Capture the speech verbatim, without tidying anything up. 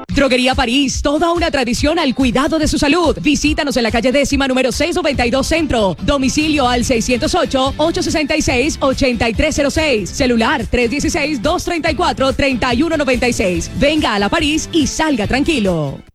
Droguería París, toda una tradición al cuidado de su salud. Visítanos en la calle décima, número seiscientos noventa y dos Centro. Domicilio al seiscientos ocho, ochocientos sesenta y seis, ochenta y tres cero seis. Celular tres uno seis, dos tres cuatro, tres uno nueve seis. Venga a la París y salga tranquilo.